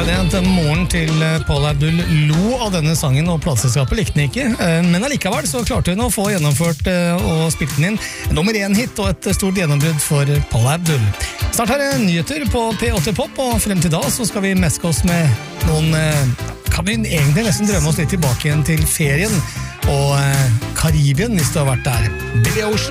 skjønner jeg at moren til Paula Abdul lo av denne sangen, og plateselskapet likte den ikke. Men allikevel så klarte hun å få gjennomført og spilt den inn. Nummer 1-hit og et stort gjennombrudd for Paula Abdul. Snart er det nyheter på P8 Pop, og frem til da så skal vi meske oss med noen... Kan vi egentlig nesten drømme oss litt tilbake igjen til ferien og Karibien hvis du har vært der. Billy Ocean.